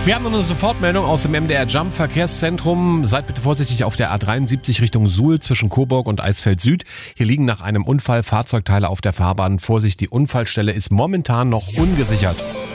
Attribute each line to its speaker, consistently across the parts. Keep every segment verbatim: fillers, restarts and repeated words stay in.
Speaker 1: Wir haben eine Sofortmeldung aus dem M D R Jump Verkehrszentrum. Seid bitte vorsichtig auf der A dreiundsiebzig Richtung Suhl zwischen Coburg und Eisfeld Süd. Hier liegen nach einem Unfall Fahrzeugteile auf der Fahrbahn. Vorsicht, die Unfallstelle ist momentan noch ungesichert.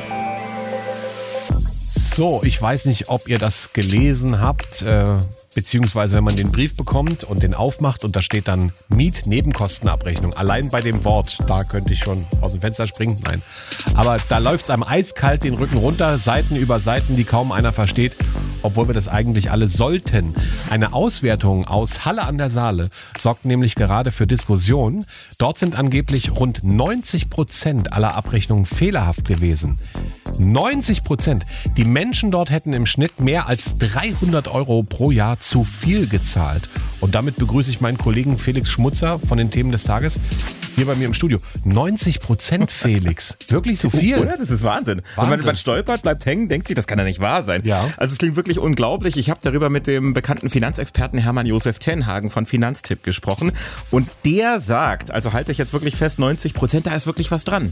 Speaker 1: So, ich weiß nicht, ob ihr das gelesen habt, äh, beziehungsweise wenn man den Brief bekommt und den aufmacht und da steht dann Mietnebenkostenabrechnung. Allein bei dem Wort, da könnte ich schon aus dem Fenster springen. Nein, aber da läuft es einem eiskalt den Rücken runter, Seiten über Seiten, die kaum einer versteht, obwohl wir das eigentlich alle sollten. Eine Auswertung aus Halle an der Saale sorgt nämlich gerade für Diskussionen. Dort sind angeblich rund neunzig Prozent aller Abrechnungen fehlerhaft gewesen. neunzig Prozent. Die Menschen dort hätten im Schnitt mehr als dreihundert Euro pro Jahr zu viel gezahlt. Und damit begrüße ich meinen Kollegen Felix Schmutzer von den Themen des Tages hier bei mir im Studio. neunzig Prozent, Felix. Wirklich so viel?
Speaker 2: Oder? Das ist Wahnsinn. Wahnsinn. Wenn man, man stolpert, bleibt hängen, denkt sich, das kann ja nicht wahr sein.
Speaker 1: Ja.
Speaker 2: Also es klingt wirklich unglaublich. Ich habe darüber mit dem bekannten Finanzexperten Hermann Josef Tenhagen von Finanztipp gesprochen. Und der sagt, also halte ich jetzt wirklich fest, neunzig Prozent, da ist wirklich was dran.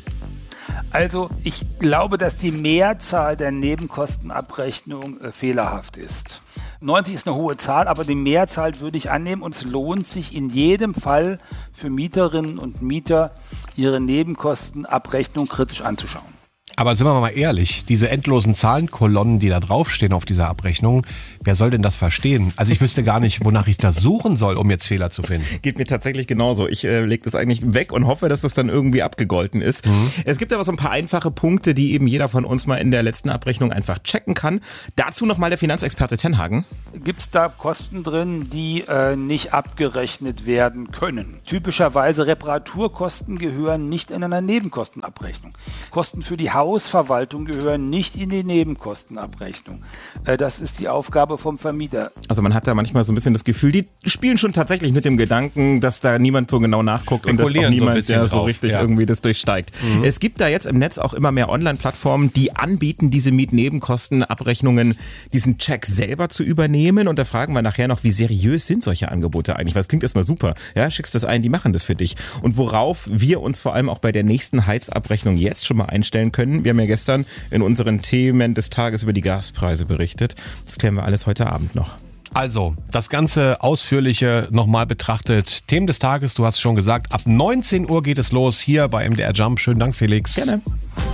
Speaker 3: Also ich glaube, dass die Mehrzahl der Nebenkostenabrechnung äh, fehlerhaft ist. neunzig ist eine hohe Zahl, aber die Mehrzahl würde ich annehmen und es lohnt sich in jedem Fall für Mieterinnen und Mieter, ihre Nebenkostenabrechnung kritisch anzuschauen.
Speaker 1: Aber sind wir mal ehrlich, diese endlosen Zahlenkolonnen, die da draufstehen auf dieser Abrechnung, wer soll denn das verstehen? Also ich wüsste gar nicht, wonach ich das suchen soll, um jetzt Fehler zu finden.
Speaker 2: Geht mir tatsächlich genauso. Ich äh, lege das eigentlich weg und hoffe, dass das dann irgendwie abgegolten ist. Mhm. Es gibt aber so ein paar einfache Punkte, die eben jeder von uns mal in der letzten Abrechnung einfach checken kann. Dazu nochmal der Finanzexperte Tenhagen.
Speaker 3: Gibt es da Kosten drin, die äh, nicht abgerechnet werden können? Typischerweise Reparaturkosten gehören nicht in einer Nebenkostenabrechnung. Kosten für die Hausverwaltung gehören nicht in die Nebenkostenabrechnung. Äh, das ist die Aufgabe vom Vermieter.
Speaker 2: Also man hat da manchmal so ein bisschen das Gefühl, die spielen schon tatsächlich mit dem Gedanken, dass da niemand so genau nachguckt und dass auch niemand so, der so richtig ja. irgendwie das durchsteigt. Mhm. Es gibt da jetzt im Netz auch immer mehr Online-Plattformen, die anbieten, diese Mietnebenkostenabrechnungen, diesen Check selber zu übernehmen. Und da fragen wir nachher noch, wie seriös sind solche Angebote eigentlich? Weil es klingt erstmal super. Ja, schickst das ein, die machen das für dich. Und worauf wir uns vor allem auch bei der nächsten Heizabrechnung jetzt schon mal einstellen können. Wir haben ja gestern in unseren Themen des Tages über die Gaspreise berichtet. Das klären wir alles heute Abend noch.
Speaker 1: Also, das Ganze ausführliche nochmal betrachtet. Themen des Tages, du hast es schon gesagt, ab neunzehn Uhr geht es los hier bei M D R Jump. Schönen Dank, Felix.
Speaker 2: Gerne.